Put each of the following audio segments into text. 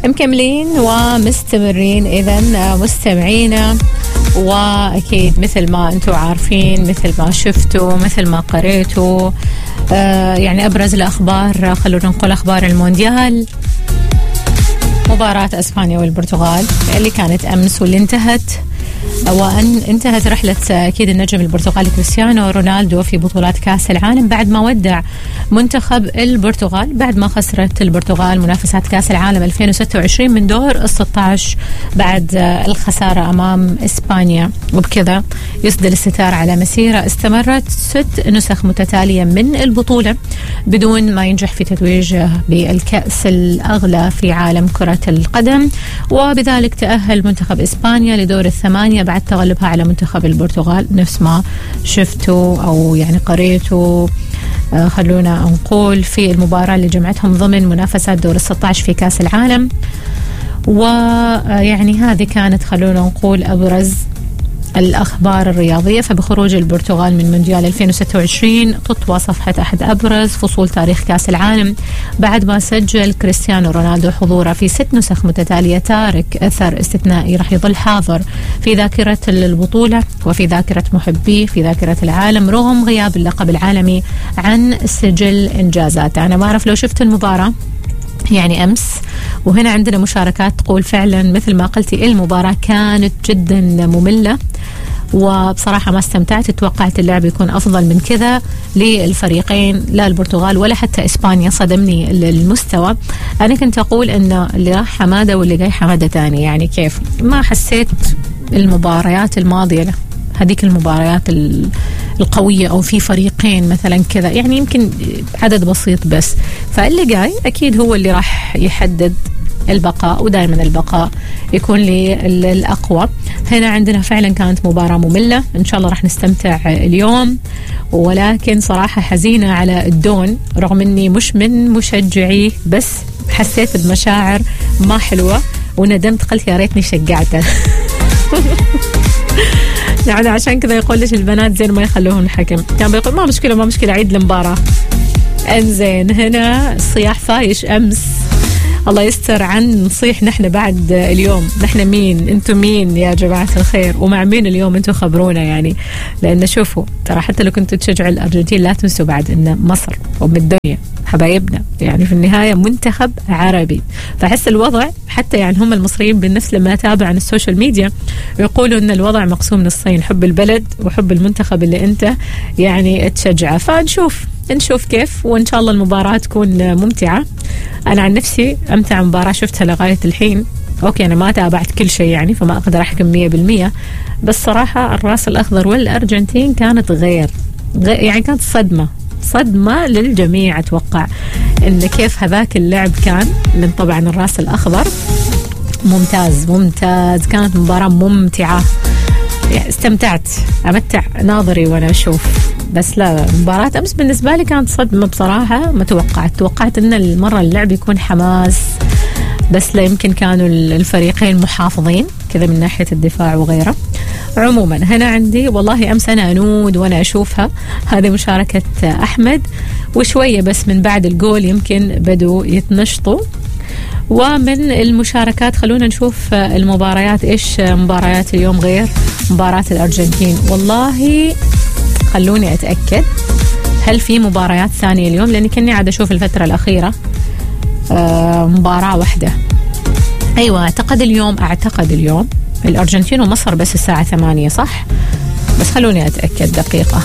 مكملين ومستمرين إذن مستمعينا، وأكيد مثل ما أنتم عارفين، مثل ما شفتوا، مثل ما قريتوا، يعني أبرز الأخبار، خلونا نقول أخبار المونديال، مباراة أسبانيا والبرتغال اللي كانت أمس واللي انتهت رحلة أكيد النجم البرتغالي كريستيانو رونالدو في بطولات كأس العالم بعد ما ودع منتخب البرتغال بعد ما خسرت البرتغال منافسات كأس العالم 2026 من دور 16 بعد الخسارة أمام إسبانيا، وبكذا يسدل الستار على مسيرة استمرت 6 نسخ متتالية من البطولة بدون ما ينجح في تتويجه بالكأس الأغلى في عالم كرة القدم، وبذلك تأهل منتخب إسبانيا لدور الثمانية بعد تغلبها على منتخب البرتغال نفس ما شفتوا أو يعني قريتوا، خلونا نقول في المباراة اللي جمعتهم ضمن منافسات دور 16 في كأس العالم. ويعني هذه كانت خلونا نقول أبرز الأخبار الرياضية. فبخروج البرتغال من مونديال 2026 تطوى صفحة أحد أبرز فصول تاريخ كأس العالم بعد ما سجل كريستيانو رونالدو حضوره في 6 نسخ متتالية، تارك أثر استثنائي راح يظل حاضر في ذاكرة البطولة وفي ذاكرة محبيه في ذاكرة العالم رغم غياب اللقب العالمي عن سجل إنجازاته. أنا ما أعرف لو شفت المباراة يعني أمس، وهنا عندنا مشاركات تقول فعلا مثل ما قلتي المباراة كانت جدا مملة وبصراحة ما استمتعت، توقعت اللعب يكون أفضل من كذا للفريقين، لا البرتغال ولا حتى إسبانيا صدمني المستوى. أنا كنت أقول أن اللي راح حمادة واللي جاي حمادة تاني، يعني كيف ما حسيت المباريات الماضية له هذيك المباريات القوية أو في فريقين مثلا كذا، يعني يمكن عدد بسيط بس، فاللي جاي أكيد هو اللي راح يحدد البقاء، ودائما البقاء يكون للأقوى. هنا عندنا فعلا كانت مباراة مملة، إن شاء الله راح نستمتع اليوم، ولكن صراحة حزينة على الدون رغم أني مش من مشجعي، بس حسيت بمشاعر ما حلوة وندمت، قلت يا ريتني شجعته. يعني عشان كذا يقول ليش البنات زين ما يخلوهم حكم، كان بيقول ما مشكلة عيد المباراة. انزين هنا صياح فايش أمس، الله يستر عن نصيح نحن بعد اليوم، نحن مين انتم مين يا جماعة الخير، ومع مين اليوم انتم خبرونا، يعني لأن شوفوا ترى حتى لو كنتوا تشجعوا الأرجنتين لا تنسوا بعد أن مصر ومن الدنيا حبايبنا، يعني في النهاية منتخب عربي. فحس الوضع حتى يعني هم المصريين بالنفس لما أتابع عن السوشيال ميديا يقولوا أن الوضع مقسوم نصين، حب البلد وحب المنتخب اللي أنت يعني تشجعه. فنشوف كيف، وإن شاء الله المباراة تكون ممتعة. أنا عن نفسي أمتع مباراة شفتها لغاية الحين، أوكي أنا ما تابعت كل شيء يعني فما أقدر أحكم 100%، بس صراحة الراس الأخضر والأرجنتين كانت غير يعني كانت صدمة للجميع. أتوقع إن كيف هذاك اللعب كان من طبعا الراس الأخضر ممتاز، كانت مباراة ممتعة، استمتعت، أمتع ناظري وأنا أشوف. بس لا مباراة أمس بالنسبة لي كانت صدمة بصراحة، ما توقعت إن المرة اللعب يكون حماس، بس لا يمكن كانوا الفريقين محافظين كذا من ناحية الدفاع وغيره. عموما هنا عندي والله أمس أنا أنود وأنا أشوفها، هذه مشاركة أحمد، وشوية بس من بعد الجول يمكن بدوا يتنشطوا. ومن المشاركات خلونا نشوف المباريات، إيش مباريات اليوم غير مباراة الأرجنتين. والله خلوني أتأكد هل في مباريات ثانية اليوم، لأني كني عاد أشوف الفترة الأخيرة مباراة واحدة. أيوة أعتقد اليوم الأرجنتين ومصر بس الساعة 8 صح، بس خلوني أتأكد دقيقة،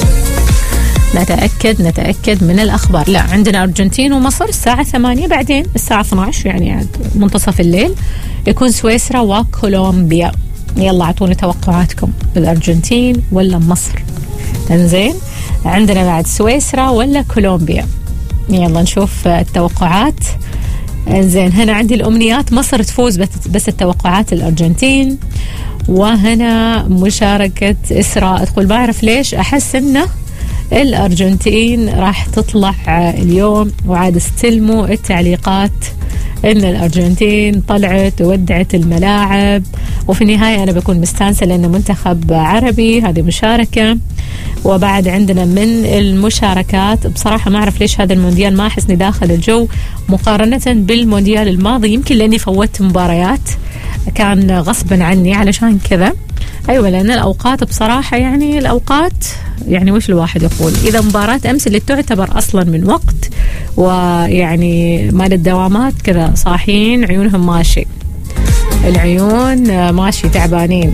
نتأكد من الأخبار. لا عندنا أرجنتين ومصر الساعة 8، بعدين الساعة 12 يعني عاد منتصف الليل يكون سويسرا وكولومبيا. يلا اعطوني توقعاتكم، الأرجنتين ولا مصر؟ انزين عندنا بعد سويسرا ولا كولومبيا؟ يلا نشوف التوقعات. انزين هنا عندي الأمنيات مصر تفوز، بس التوقعات الأرجنتين. وهنا مشاركة إسراء تقول بعرف ليش أحس إنه الأرجنتين راح تطلع اليوم، وعاد استلموا التعليقات إن الأرجنتين طلعت وودعت الملاعب وفي النهاية أنا بكون مستانسة لأنه منتخب عربي، هذه مشاركة. وبعد عندنا من المشاركات بصراحة ما أعرف ليش هذا المونديال ما أحسني داخل الجو مقارنة بالمونديال الماضي، يمكن لأني فوتت مباريات كان غصبا عني علشان كذا. أيوة، لأن الأوقات بصراحة يعني الأوقات يعني وش الواحد يقول، إذا مباراة أمس اللي تعتبر أصلا من وقت ويعني مال الدوامات كذا صاحين عيونهم ماشي، العيون ماشي تعبانين.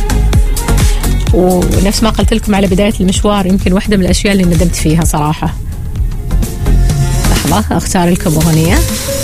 ونفس ما قلت لكم على بداية المشوار، يمكن واحدة من الأشياء اللي ندمت فيها صراحة. لحظة أختار لكم أغنية.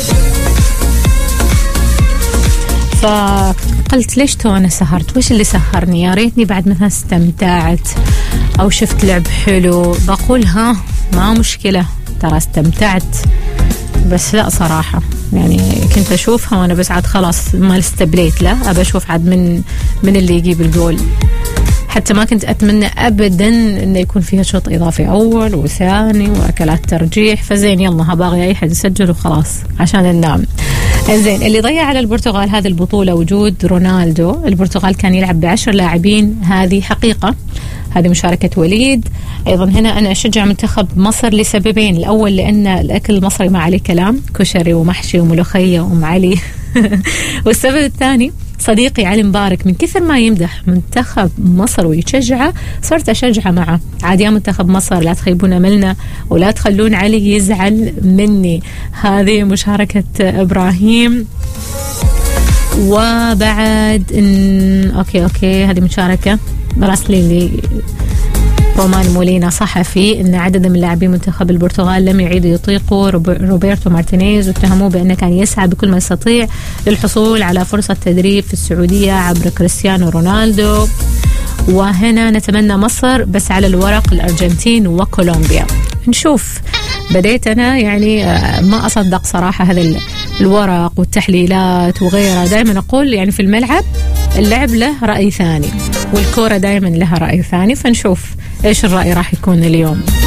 فقلت ليش تو أنا سهرت، وش اللي سهرني؟ يا ريتني بعد مثلا استمتعت أو شفت لعب حلو بقول ها ما مشكلة ترى استمتعت، بس لا صراحة يعني كنت أشوفها وأنا بس عاد خلاص ما استبليت، لا أبى أشوف عاد من اللي يجيب الجول. حتى ما كنت أتمنى أبدا إنه يكون فيها شوط إضافي أول وثاني وأكلات ترجيح، فزين يلا هباغي أي حد يسجل وخلاص عشان ننام. زين، اللي ضيع على البرتغال هذه البطولة وجود رونالدو. البرتغال كان يلعب ب10 لاعبين، هذه حقيقة، هذه مشاركة وليد. أيضا هنا أنا أشجع منتخب مصر لسببين، الأول لأن الأكل المصري ما عليه كلام، كشري ومحشي وملوخية وأم علي والسبب الثاني صديقي علي مبارك من كثر ما يمدح منتخب مصر ويشجعه صرت أشجعه معه. عاد يا منتخب مصر لا تخيبون أملنا ولا تخلون علي يزعل مني. هذه مشاركة إبراهيم. وبعد أوكي هذه مشاركة براسلي لي رومان مولينا صحفي ان عدد من لاعبي منتخب البرتغال لم يعيدوا يطيقوا روبرتو مارتينيز واتهموه بانه كان يسعى بكل ما يستطيع للحصول على فرصة تدريب في السعودية عبر كريستيانو رونالدو. وهنا نتمنى مصر بس على الورق الأرجنتين وكولومبيا. نشوف. بديت أنا يعني ما أصدق صراحة هذا الورق والتحليلات وغيرها. دائما أقول يعني في الملعب اللعب له رأي ثاني والكورة دائما لها رأي ثاني، فنشوف إيش الرأي راح يكون اليوم.